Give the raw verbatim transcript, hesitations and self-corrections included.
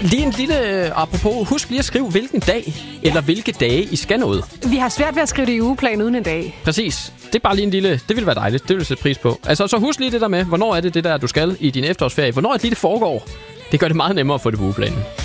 Lige en lille apropos. Husk lige at skrive, hvilken dag ja. eller hvilke dage I skal noget. Vi har svært ved at skrive det i ugeplan uden en dag. Præcis. Det er bare lige en lille... Det vil være dejligt. Det vil jeg sætte pris på. Altså, så husk lige det der med, hvornår er det det der, du skal i din efterårsferie. Hvornår er det lige, det foregår. Det gør det meget nemmere at få det på ugeplanen.